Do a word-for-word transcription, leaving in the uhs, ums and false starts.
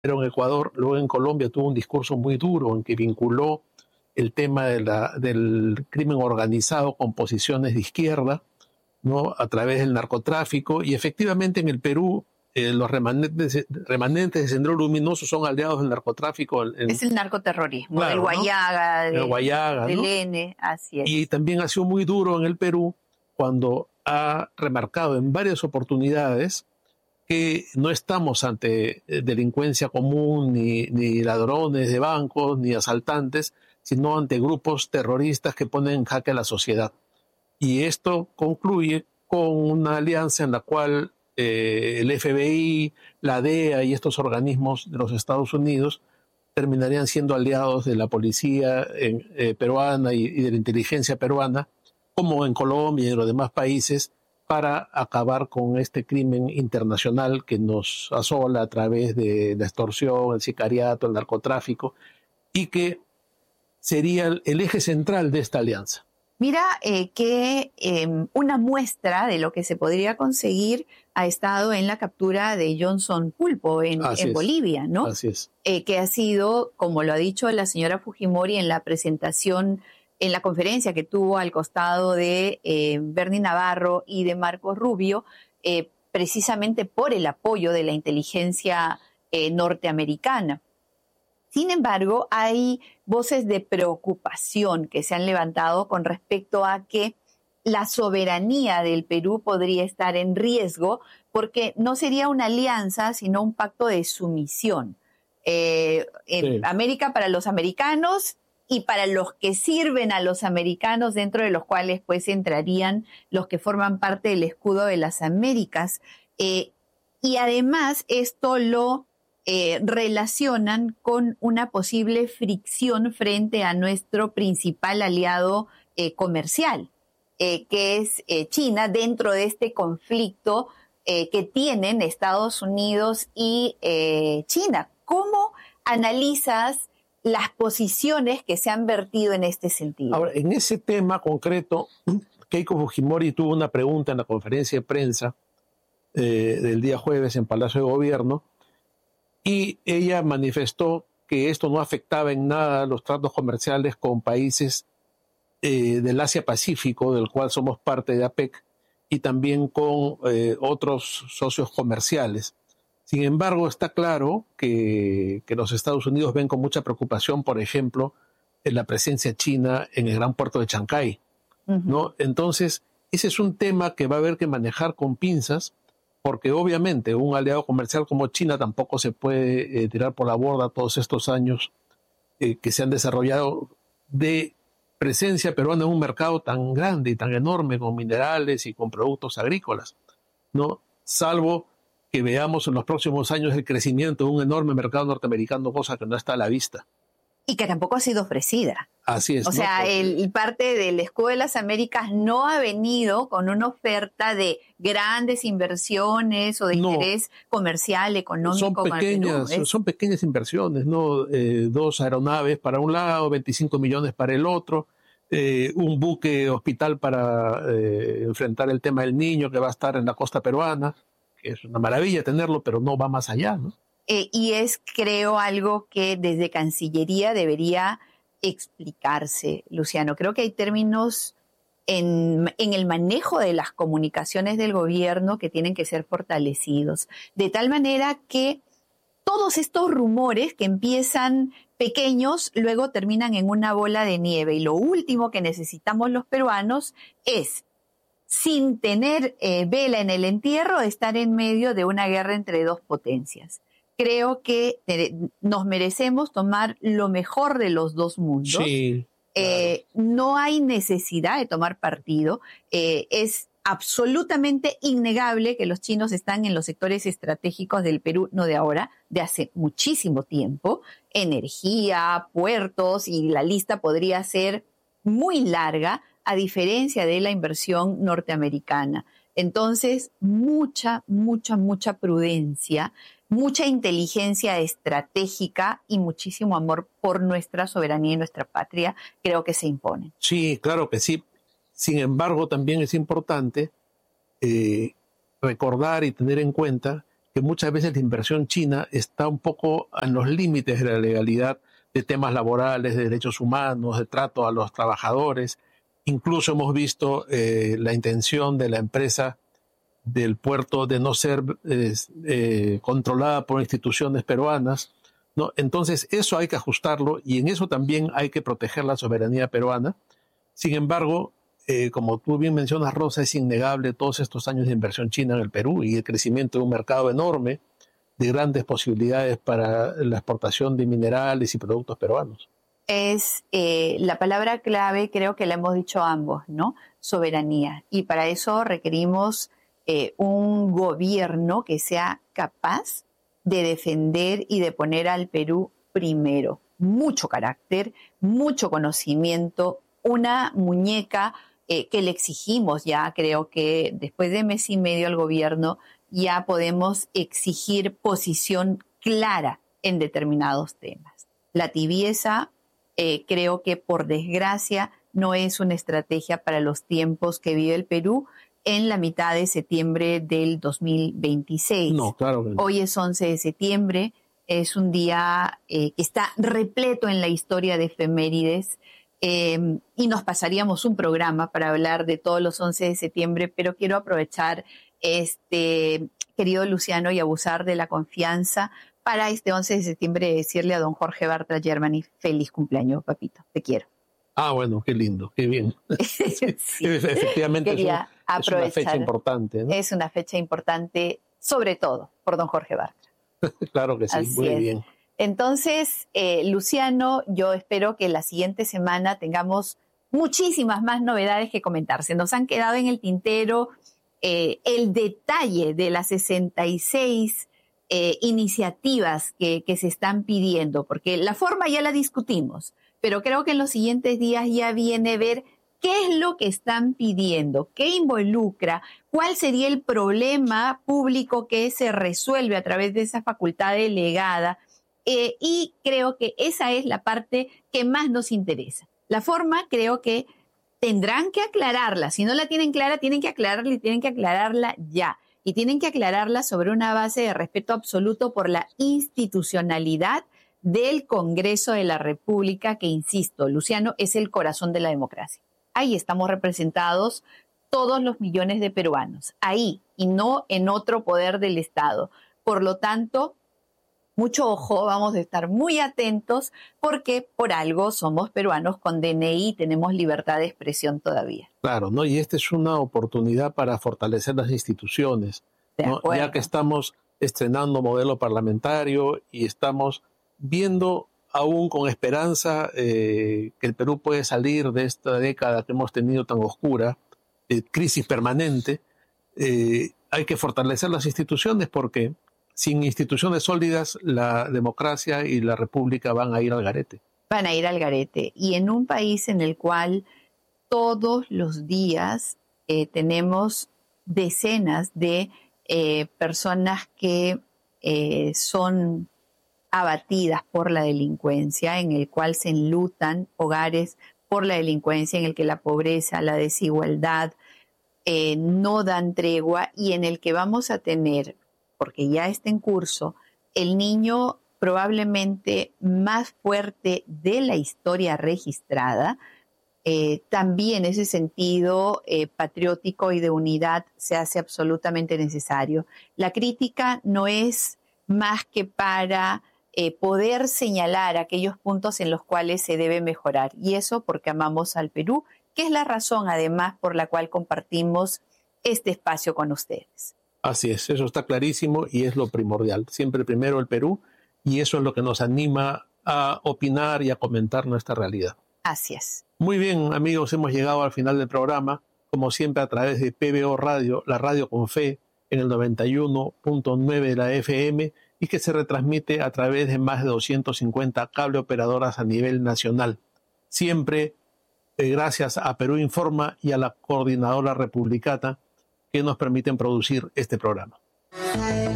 en Ecuador, luego en Colombia tuvo un discurso muy duro en que vinculó el tema de la, del crimen organizado con posiciones de izquierda, ¿no? A través del narcotráfico, y efectivamente en el Perú eh, los remanentes, remanentes de Sendero Luminoso son aliados del narcotráfico. En, es el narcoterrorismo, claro, del Guayaga, ¿no? de, el Guayaga, del ¿no? N, así es. Y también ha sido muy duro en el Perú cuando ha remarcado en varias oportunidades que no estamos ante delincuencia común, ni, ni ladrones de bancos, ni asaltantes, sino ante grupos terroristas que ponen en jaque a la sociedad. Y esto concluye con una alianza en la cual eh, el F B I, la D E A y estos organismos de los Estados Unidos terminarían siendo aliados de la policía en, eh, peruana y, y de la inteligencia peruana, como en Colombia y en los demás países, para acabar con este crimen internacional que nos asola a través de la extorsión, el sicariato, el narcotráfico, y que sería el, el eje central de esta alianza. Mira eh, que eh, una muestra de lo que se podría conseguir ha estado en la captura de Johnson Pulpo en, en Bolivia, ¿no? Así es. Eh, que ha sido, como lo ha dicho la señora Fujimori en la presentación, en la conferencia que tuvo al costado de eh, Bernie Navarro y de Marcos Rubio, eh, precisamente por el apoyo de la inteligencia eh, norteamericana. Sin embargo, hay voces de preocupación que se han levantado con respecto a que la soberanía del Perú podría estar en riesgo porque no sería una alianza, sino un pacto de sumisión. Eh, sí. América para los americanos y para los que sirven a los americanos, dentro de los cuales pues entrarían los que forman parte del escudo de las Américas. Eh, y además esto lo eh, relacionan con una posible fricción frente a nuestro principal aliado eh, comercial, eh, que es eh, China, dentro de este conflicto eh, que tienen Estados Unidos y eh, China. ¿Cómo analizas las posiciones que se han vertido en este sentido? Ahora, en ese tema concreto, Keiko Fujimori tuvo una pregunta en la conferencia de prensa eh, del día jueves en Palacio de Gobierno, y ella manifestó que esto no afectaba en nada los tratos comerciales con países eh, del Asia-Pacífico, del cual somos parte de APEC, y también con eh, otros socios comerciales. Sin embargo, está claro que, que los Estados Unidos ven con mucha preocupación, por ejemplo, en la presencia china en el gran puerto de Chancay, uh-huh. ¿no? Entonces, ese es un tema que va a haber que manejar con pinzas, porque obviamente un aliado comercial como China tampoco se puede eh, tirar por la borda todos estos años eh, que se han desarrollado de presencia peruana en un mercado tan grande y tan enorme con minerales y con productos agrícolas, ¿no? Salvo que veamos en los próximos años el crecimiento de un enorme mercado norteamericano, cosa que no está a la vista. Y que tampoco ha sido ofrecida. Así es. O sea, ¿no? el, el parte del escudo de las Américas no ha venido con una oferta de grandes inversiones o de no. interés comercial, económico. Son pequeñas, Perú, ¿eh? son pequeñas inversiones, ¿no? Eh, dos aeronaves para un lado, veinticinco millones para el otro, eh, un buque hospital para eh, enfrentar el tema del niño que va a estar en la costa peruana. Es una maravilla tenerlo, pero no va más allá, ¿no? Eh, y es, creo, algo que desde Cancillería debería explicarse, Luciano. Creo que hay términos en, en el manejo de las comunicaciones del gobierno que tienen que ser fortalecidos, de tal manera que todos estos rumores que empiezan pequeños luego terminan en una bola de nieve. Y lo último que necesitamos los peruanos es, sin tener eh, vela en el entierro, estar en medio de una guerra entre dos potencias. Creo que eh, nos merecemos tomar lo mejor de los dos mundos. Sí, claro. eh, no hay necesidad de tomar partido. Eh, es absolutamente innegable que los chinos están en los sectores estratégicos del Perú, no de ahora, de hace muchísimo tiempo. Energía, puertos, y la lista podría ser muy larga, a diferencia de la inversión norteamericana. Entonces, mucha, mucha, mucha prudencia, mucha inteligencia estratégica y muchísimo amor por nuestra soberanía y nuestra patria creo que se imponen. Sí, claro que sí. Sin embargo, también es importante eh, recordar y tener en cuenta que muchas veces la inversión china está un poco en los límites de la legalidad, de temas laborales, de derechos humanos, de trato a los trabajadores. Incluso hemos visto eh, la intención de la empresa del puerto de no ser eh, eh, controlada por instituciones peruanas, ¿no? Entonces eso hay que ajustarlo y en eso también hay que proteger la soberanía peruana. Sin embargo, eh, como tú bien mencionas, Rosa, es innegable todos estos años de inversión china en el Perú y el crecimiento de un mercado enorme de grandes posibilidades para la exportación de minerales y productos peruanos. Es eh, la palabra clave, creo que la hemos dicho ambos, ¿no? Soberanía. Y para eso requerimos eh, un gobierno que sea capaz de defender y de poner al Perú primero. Mucho carácter, mucho conocimiento, una muñeca eh, que le exigimos ya, creo que después de mes y medio al gobierno, ya podemos exigir posición clara en determinados temas. La tibieza, eh, creo que por desgracia no es una estrategia para los tiempos que vive el Perú en la mitad de septiembre del dos mil veintiséis. No, claro que no. Hoy es once de septiembre, es un día eh, que está repleto en la historia de efemérides eh, y nos pasaríamos un programa para hablar de todos los once de septiembre, pero quiero aprovechar este querido Luciano y abusar de la confianza para este once de septiembre decirle a don Jorge Bartra Germany, feliz cumpleaños, papito, te quiero. Ah, bueno, qué lindo, qué bien. Sí, sí. Efectivamente es, un, es una fecha importante, ¿no? Es una fecha importante, sobre todo por don Jorge Bartra. Claro que sí, Así muy es. bien. Entonces, eh, Luciano, yo espero que la siguiente semana tengamos muchísimas más novedades que comentar. Se nos han quedado en el tintero eh, el detalle de las sesenta y seis eh, iniciativas que, que se están pidiendo, porque la forma ya la discutimos, pero creo que en los siguientes días ya viene ver qué es lo que están pidiendo, qué involucra, cuál sería el problema público que se resuelve a través de esa facultad delegada. Eh, y creo que esa es la parte que más nos interesa. La forma creo que tendrán que aclararla. Si no la tienen clara, tienen que aclararla y tienen que aclararla ya. Y tienen que aclararla sobre una base de respeto absoluto por la institucionalidad del Congreso de la República, que, insisto, Luciano, es el corazón de la democracia. Ahí estamos representados todos los millones de peruanos, ahí, y no en otro poder del Estado. Por lo tanto, mucho ojo, vamos a estar muy atentos, porque por algo somos peruanos con D N I y tenemos libertad de expresión todavía. Claro, ¿no? Y esta es una oportunidad para fortalecer las instituciones, ¿no? Ya que estamos estrenando modelo parlamentario y estamos viendo aún con esperanza eh, que el Perú puede salir de esta década que hemos tenido tan oscura, de crisis permanente. Eh, hay que fortalecer las instituciones, porque sin instituciones sólidas la democracia y la república van a ir al garete. Van a ir al garete. Y en un país en el cual todos los días eh, tenemos decenas de eh, personas que eh, son abatidas por la delincuencia, en el cual se enlutan hogares por la delincuencia, en el que la pobreza, la desigualdad eh, no dan tregua, y en el que vamos a tener, porque ya está en curso, el niño probablemente más fuerte de la historia registrada. Eh, también ese sentido eh, patriótico y de unidad se hace absolutamente necesario. La crítica no es más que para eh, poder señalar aquellos puntos en los cuales se debe mejorar, y eso porque amamos al Perú, que es la razón además por la cual compartimos este espacio con ustedes. Así es, eso está clarísimo y es lo primordial. Siempre primero el Perú, y eso es lo que nos anima a opinar y a comentar nuestra realidad. Así es. Muy bien, amigos, hemos llegado al final del programa, como siempre a través de P B O Radio, la radio con fe, en el noventa y uno punto nueve de la F M, y que se retransmite a través de más de doscientas cincuenta cable operadoras a nivel nacional. Siempre eh, gracias a Perú Informa y a la Coordinadora Republicana, que nos permiten producir este programa.